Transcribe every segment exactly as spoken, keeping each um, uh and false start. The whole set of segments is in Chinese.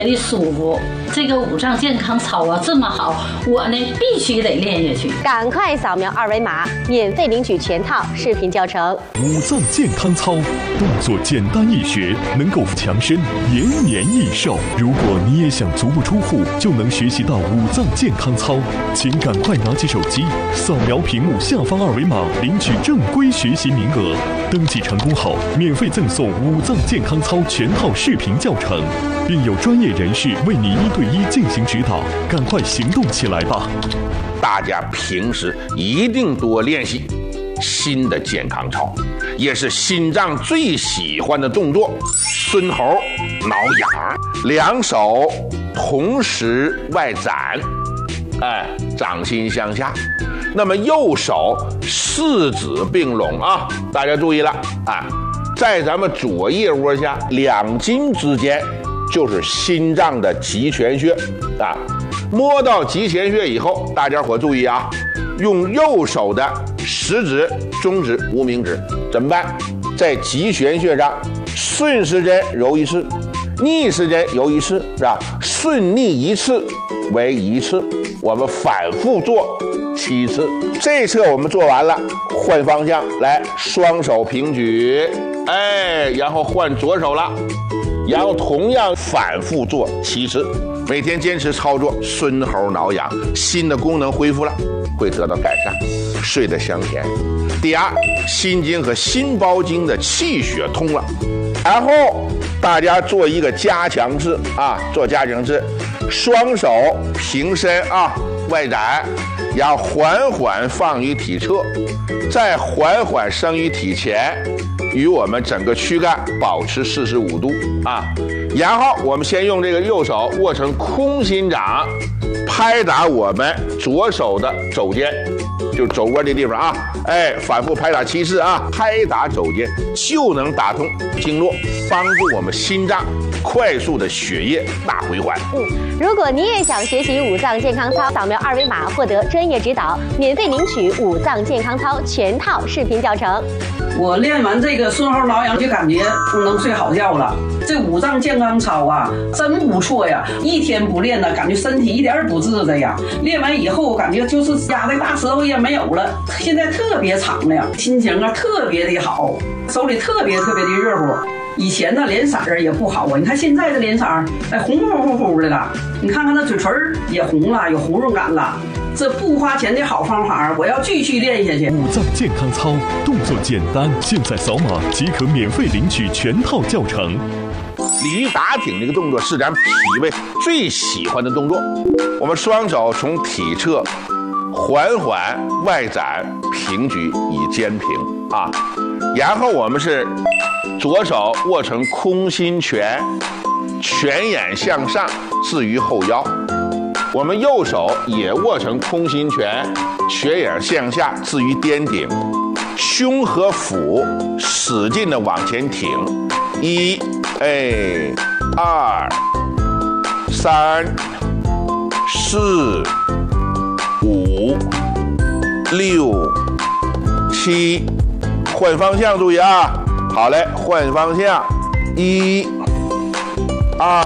的舒服。这个五脏健康操啊这么好，我呢必须得练下去。 赶快扫描二维码，免费领取全套视频教程。 五脏健康操，动作简单易学，能够强身延年益寿。如果你也想足不出户就能学习到五脏健康操，请赶快拿起手机，扫描屏幕下方二维码，领取正规学习名额。登记成功后，免费赠送五脏健康操全套视频教程，并有专业人士为你一对一进行指导。赶快行动起来吧！ 大家平时一定多练习新的健康操，也是心脏最喜欢的动作——孙猴挠痒。两手同时外展，哎，掌心向下。那么右手四指并拢啊，大家注意了啊，在咱们左腋窝下两筋之间就是心脏的极泉穴啊。摸到极泉穴以后，大家伙注意啊，用右手的食指、中指、无名指怎么办？在极泉穴上顺时针揉一次，逆时针揉一次，是吧？顺逆一次为一次，我们反复做七次。这一侧我们做完了，换方向来，双手平举，哎，然后换左手了，然后同样反复做七次。每天坚持操作，孙猴挠痒，心的功能恢复了，会得到改善，睡得香甜。第二，心经和心包经的气血通了。然后大家做一个加强式啊，做加强式，双手平伸啊，外展，然后缓缓放于体侧，再缓缓升于体前，与我们整个躯干保持四十五度啊。然后我们先用这个右手握成空心掌，拍打我们左手的肘尖，就肘窝这地方啊，哎，反复拍打七次啊，拍打肘尖就能打通经络，帮助我们心脏快速的血液大回环。 嗯，如果你也想学习五脏健康操，扫描二维码获得专业指导，免费领取五脏健康操全套视频教程。 我练完这个孙猴挠痒就感觉能睡好觉了。这五脏健康操啊，真不错呀！一天不练呢，感觉身体一点不自在呀。练完以后，感觉就是压的大舌头也没有了，现在特别敞亮，心情啊特别的好，手里特别特别的热乎。以前的脸色儿也不好啊，你看现在的脸色儿，哎，红乎乎乎的了。你看看那嘴唇也红了，有红润感了。这不花钱的好方法，我要继续练下去。 五脏健康操动作简单，现在扫码即可免费领取全套教程。 鲤鱼打挺这个动作是咱脾胃最喜欢的动作。我们双手从体侧缓缓外展平举以肩平啊，然后我们是左手握成空心拳，拳眼向上置于后腰。我们右手也握成空心拳，拳眼向下置于颠顶，胸和腹使劲的往前挺。一，哎，二，三，四，五，六，七，换方向，注意啊！好嘞，换方向，一，二，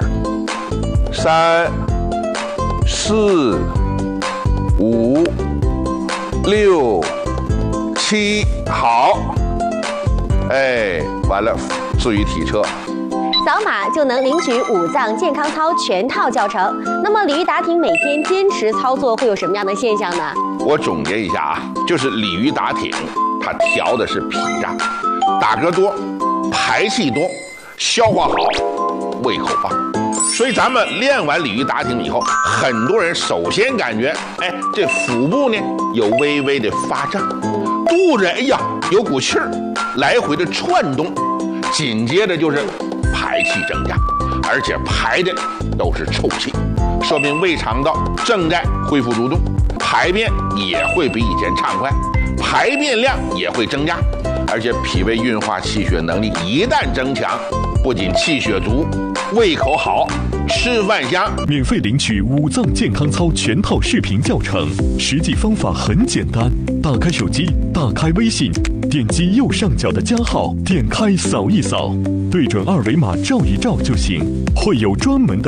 三。四、五、六、七，好，哎，完了，置于体侧。 扫码就能领取五脏健康操全套教程。那么鲤鱼打挺每天坚持操作会有什么样的现象呢？ 我总结一下啊，就是鲤鱼打挺，它调的是脾脏，打嗝多，排气多，消化好，胃口棒。所以咱们练完鲤鱼打挺以后，很多人首先感觉，哎，这腹部呢有微微的发胀，肚子哎呀有股气儿来回的窜动，紧接着就是排气增加，而且排的都是臭气，说明胃肠道正在恢复蠕动，排便也会比以前畅快，排便量也会增加，而且脾胃运化气血能力一旦增强，不仅气血足，胃口好，吃饭香。 免费领取五脏健康操全套视频教程，实际方法很简单，打开手机，打开微信， 点击右上角的加号，点开扫一扫，对准二维码照一照就行，会有专门的